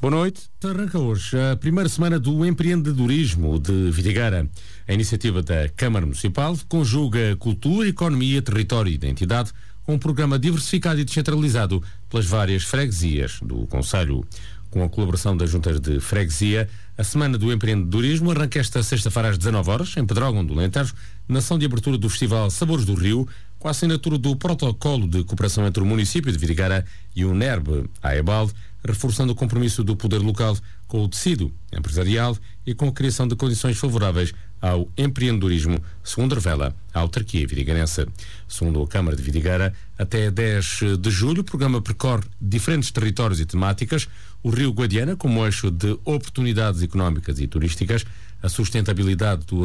Boa noite. Arranca hoje a primeira semana do empreendedorismo de Vidigueira. A iniciativa da Câmara Municipal conjuga cultura, economia, território e identidade com um programa diversificado e descentralizado pelas várias freguesias do concelho. Com a colaboração das juntas de freguesia, a Semana do Empreendedorismo arranca esta sexta-feira às 19 horas em Pedrógão do Alentejo, na ação de abertura do Festival Sabores do Rio, com a assinatura do protocolo de cooperação entre o município de Vidigueira e o NERB AEBAL, reforçando o compromisso do poder local com o tecido empresarial e com a criação de condições favoráveis ao empreendedorismo, segundo revela a autarquia vidigueirense. Segundo a Câmara de Vidigueira, até 10 de julho o programa percorre diferentes territórios e temáticas, o Rio Guadiana como eixo de oportunidades económicas e turísticas, a sustentabilidade do